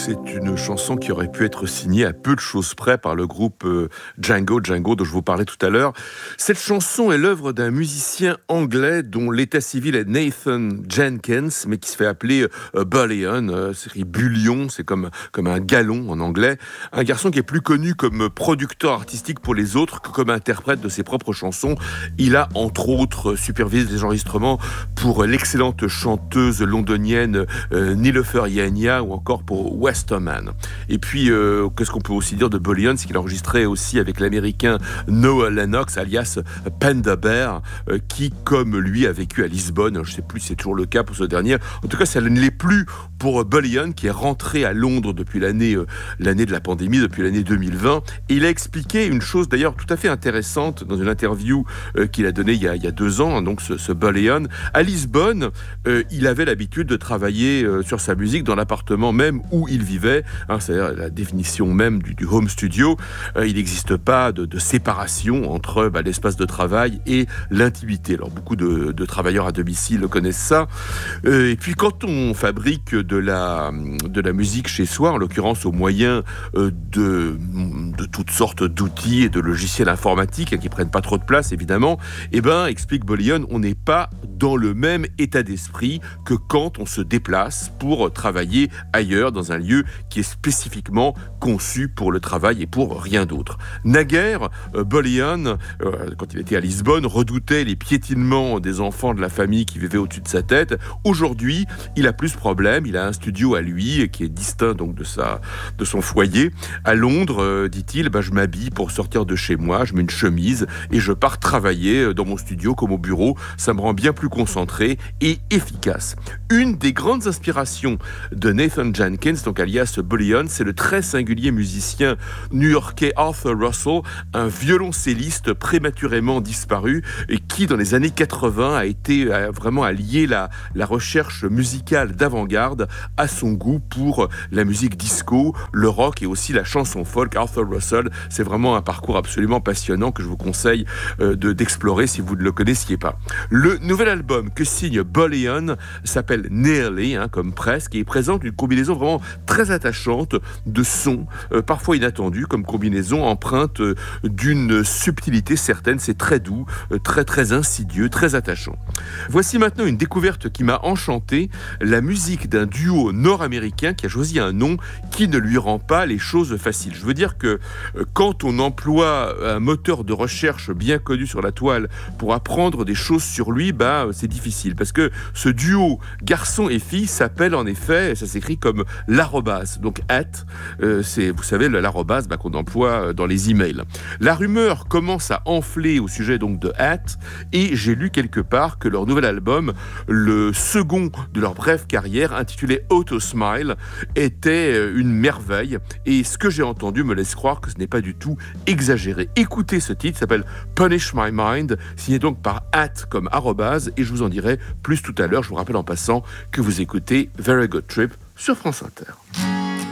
c'est une chanson qui aurait pu être signée à peu de choses près par le groupe Django dont je vous parlais tout à l'heure. Cette chanson est l'œuvre d'un musicien anglais dont l'état civil est Nathan Jenkins, mais qui se fait appeler Bullion, c'est Bullion, c'est comme un galon en anglais. Un garçon qui est plus connu comme producteur artistique pour les autres que comme interprète de ses propres chansons. Il a entre autres supervisé des enregistrements pour l'excellente chanteuse londonienne Nilofer Yania ou encore pour Westerman. Et puis, qu'est-ce qu'on peut aussi dire de Bullion, c'est qu'il a enregistré aussi avec l'américain Noah Lennox, alias Panda Bear, qui, comme lui, a vécu à Lisbonne. Je ne sais plus si c'est toujours le cas pour ce dernier. En tout cas, ça ne l'est plus pour Bullion, qui est rentré à Londres depuis l'année de la pandémie, depuis l'année 2020. Et il a expliqué une chose d'ailleurs tout à fait intéressante dans une interview qu'il a donnée il y a 2 ans, donc ce Bullion. À Lisbonne, il avait l'habitude de travailler sur sa musique dans l'appartement même où il vivait, c'est-à-dire la définition même du home studio. Il n'existe pas de séparation entre l'espace de travail et l'intimité. Alors beaucoup de travailleurs à domicile connaissent ça. Et puis quand on fabrique de la musique chez soi, en l'occurrence au moyen de toutes sortes d'outils et de logiciels informatiques qui prennent pas trop de place évidemment, explique Bullion, on n'est pas dans le même état d'esprit que quand on se déplace pour travailler ailleurs dans un lieu qui est spécifiquement conçu pour le travail et pour rien d'autre. Naguère, Bullion, quand il était à Lisbonne, redoutait les piétinements des enfants de la famille qui vivaient au-dessus de sa tête. Aujourd'hui, il a plus ce problème. Il a un studio à lui qui est distinct donc de son foyer. À Londres, dit-il, je m'habille pour sortir de chez moi, je mets une chemise et je pars travailler dans mon studio comme au bureau. Ça me rend bien plus concentré et efficace. Une des grandes inspirations de Nathan Jenkins, donc alias Bullion, c'est le très singulier musicien new-yorkais Arthur Russell, un violoncelliste prématurément disparu et qui, dans les années 80, a été vraiment à lier la recherche musicale d'avant-garde à son goût pour la musique disco, le rock et aussi la chanson folk. Arthur Russell, c'est vraiment un parcours absolument passionnant que je vous conseille d'explorer si vous ne le connaissiez pas. Le nouvel album que signe Bullion s'appelle Nearly, comme presque, et il présente une combinaison vraiment très attachante de sons, parfois inattendus, comme combinaison empreinte d'une subtilité certaine. C'est très doux, très très insidieux, très attachant. Voici maintenant une découverte qui m'a enchanté, la musique d'un duo nord-américain qui a choisi un nom qui ne lui rend pas les choses faciles. Je veux dire que quand on emploie un moteur de recherche bien connu sur la toile pour apprendre des choses sur lui, c'est difficile, parce que ce duo garçon et fille s'appelle en effet, ça s'écrit comme l'arrobase, donc c'est, vous savez, l'arrobase qu'on emploie dans les emails. La rumeur commence à enfler au sujet donc de et j'ai lu quelque part que leur nouvel album, le second de leur brève carrière, intitulé Auto Smile, était une merveille, et ce que j'ai entendu me laisse croire que ce n'est pas du tout exagéré. Écoutez ce titre, s'appelle Punish My Mind, signé donc par comme arrobase, et je vous en dirai plus tout à l'heure. Je vous rappelle en passant que vous écoutez Very Good Trip sur France Inter.